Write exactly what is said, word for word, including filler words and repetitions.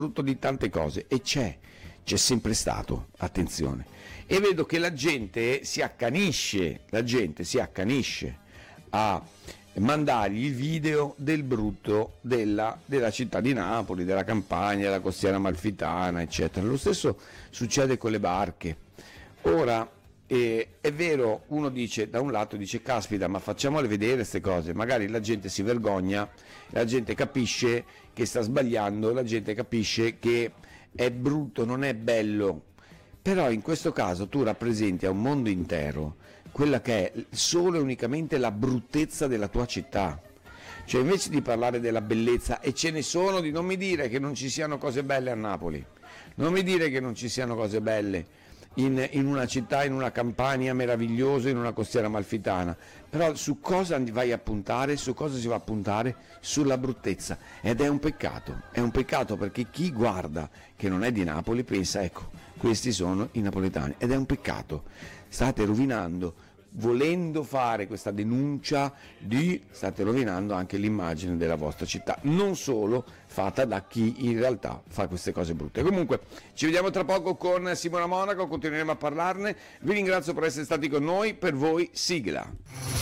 frutto di tante cose e c'è, c'è sempre stato, attenzione. E vedo che la gente si accanisce, la gente si accanisce a mandargli il video del brutto della, della città di Napoli, della Campania, della costiera amalfitana, eccetera. Lo stesso succede con le barche. Ora, eh, è vero, uno dice, da un lato dice, caspita, ma facciamole vedere queste cose, magari la gente si vergogna, la gente capisce che sta sbagliando, la gente capisce che è brutto, non è bello. Però in questo caso tu rappresenti a un mondo intero quella che è solo e unicamente la bruttezza della tua città. Cioè, invece di parlare della bellezza, e ce ne sono, di non mi dire che non ci siano cose belle a Napoli, non mi dire che non ci siano cose belle in, in una città, in una Campania meravigliosa, in una costiera amalfitana, però su cosa vai a puntare, su cosa si va a puntare? Sulla bruttezza, ed è un peccato, è un peccato perché chi guarda che non è di Napoli pensa, ecco, questi sono i napoletani, ed è un peccato. State rovinando, volendo fare questa denuncia, di state rovinando anche l'immagine della vostra città, non solo fatta da chi in realtà fa queste cose brutte. Comunque ci vediamo tra poco con Simona Monaco, continueremo a parlarne. Vi ringrazio per essere stati con noi, per voi sigla.